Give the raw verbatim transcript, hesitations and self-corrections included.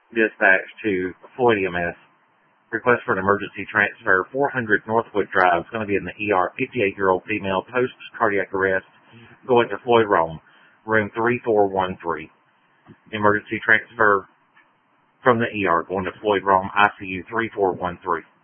Dispatch to Floyd E M S. Request for an emergency transfer. four hundred Northwood Drive. It's going to be in the E R. fifty-eight-year-old female, post cardiac arrest, going to Floyd Rome, room three four one three. Emergency transfer from the E R going to Floyd Rome, I C U three four one three.